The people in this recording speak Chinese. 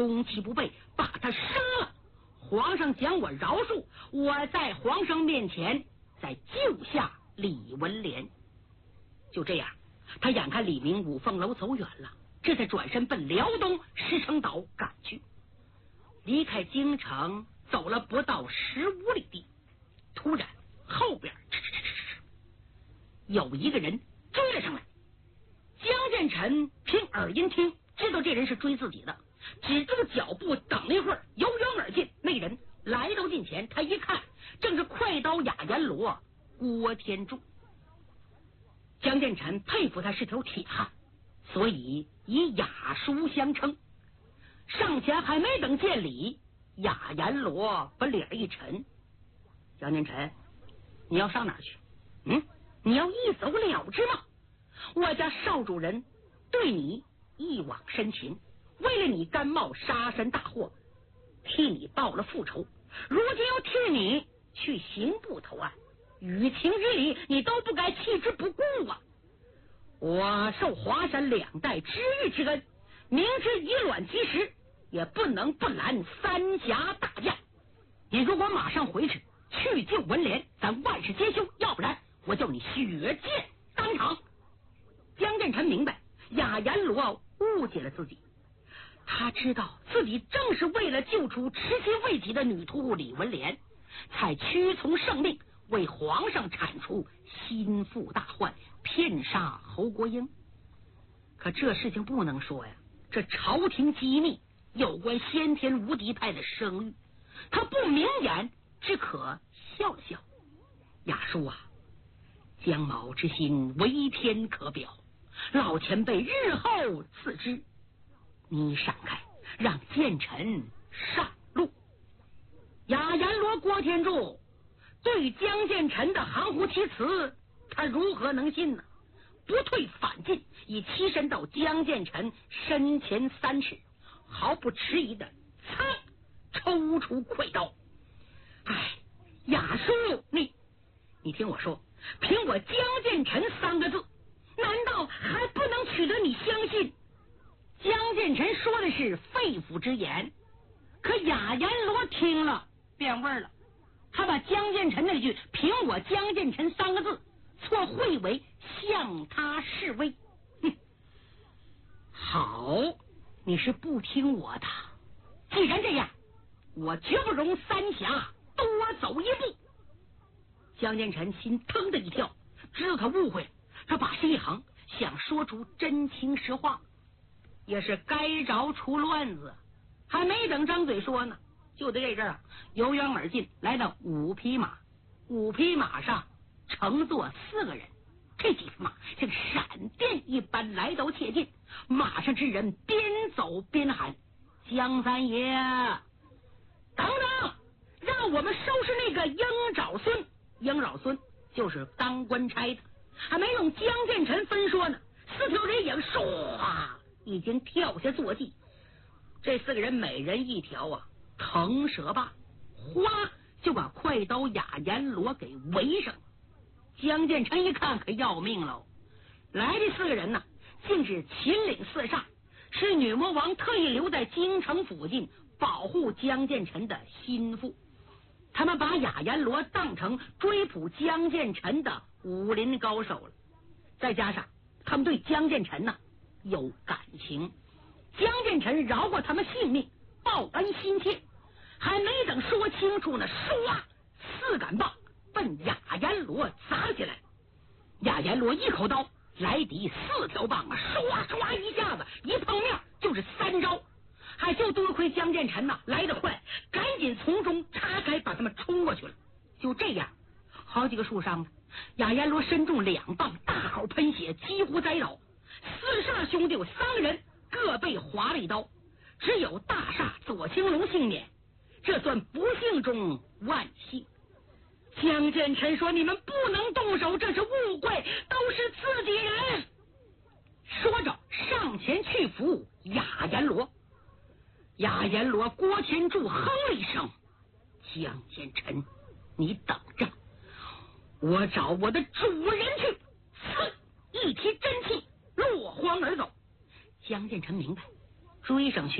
攻其不备，把他杀了。皇上将我饶恕，我在皇上面前再救下李文莲。就这样，他眼看李明五凤楼走远了，这才转身奔辽东石城岛赶去。离开京城走了不到15里地，突然后边有一个人追了上来。江建成凭耳音听知道这人是追自己的，止住脚步，等了一会儿，由远而近。那人来到近前，他一看，正是快刀雅阎罗郭天柱。江建成佩服他是条铁汉，所以以雅叔相称。上前还没等见礼，雅阎罗把脸一沉：“江建成，你要上哪儿去？你要一走了之吗？我家少主人对你一往深情，为了你甘冒杀身大祸，替你报了复仇，如今又替你去刑部投案，于情于理你都不该弃之不顾啊！我受华山2代知遇之恩，明知以卵击石，也不能不拦3峡大将。你如果马上回去去救文莲，咱万事皆休，要不然我叫你血溅当场。”江建成明白雅阎罗误解了自己，他知道自己正是为了救出痴心未及的女徒李文莲，才屈从圣命为皇上铲除心腹大患，骗杀侯国英。可这事情不能说呀，这朝廷机密有关先天无敌派的声誉，他不明言，只可笑了笑。雅叔啊，姜毛之心为天可表，老前辈日后赐之，你闪开，让剑臣上路。雅阎罗郭天柱对江建成的含糊其辞，他如何能信呢？不退反进，已栖身到江建成身前3尺，毫不迟疑的抽出快刀。雅叔，你听我说，凭我江建成3个字，难道还不能取得你相信？江建成说的是肺腑之言，可雅阎罗听了变味了，他把江建成那句凭我江建成3个字错会为向他示威。好，你是不听我的，既然这样，我绝不容3峡多走一步。江建成心腾的一跳，知道他误会，他把心一横，想说出真情实话，也是该着出乱子。还没等张嘴说呢，就在这阵儿由远而近，来到5匹马，5匹马上乘坐4个人，这几匹马像闪电一般来到切近，马上之人边走边喊：“江三爷，等等，让我们收拾那个鹰爪孙。”鹰爪孙就是当官差的。还没用江建成分说呢，4条人影唰已经跳下坐骑。这4个人每人1条腾蛇棒，哗就把快刀雅阎罗给围上。江建成一看可要命喽，来这4个人呢，竟是秦岭4煞，是女魔王特意留在京城附近保护江建成的心腹。他们把雅阎罗当成追捕江建成的武林高手了，再加上他们对江建成有感情，江建成饶过他们性命，报恩心切。还没等说清楚呢，唰，4杆棒奔雅阎罗砸起来。雅阎罗一口刀来抵4条棒唰唰一下子一碰面就是3招。还就多亏江建成来得快，赶紧从中插开，把他们冲过去了。就这样，好几个树上雅阎罗身中2棒，大口喷血，几乎栽倒。4煞兄弟有3个人各被划了一刀，只有大煞左青龙幸免，这算不幸中万幸。江建成说：“你们不能动手，这是误会，都是自己人。”说着上前去扶雅阎罗。雅阎罗郭天柱哼了一声：“江建成，你等着，我找我的主人去。”一提真气，落荒而走。江建成明白，追上去